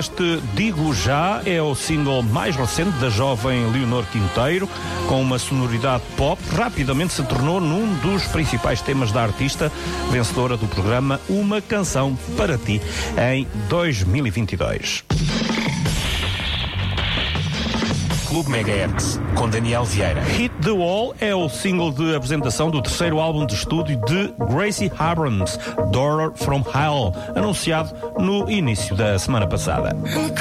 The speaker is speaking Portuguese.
Este Digo Já é o single mais recente da jovem Leonor Quinteiro. Com uma sonoridade pop, rapidamente se tornou num dos principais temas da artista, vencedora do programa Uma Canção para Ti, em 2022. Clube Megahertz, com Daniel Vieira. Hit the Wall é o single de apresentação do terceiro álbum de estúdio de Gracie Abrams, Daughter from Hell, anunciado no início da semana passada.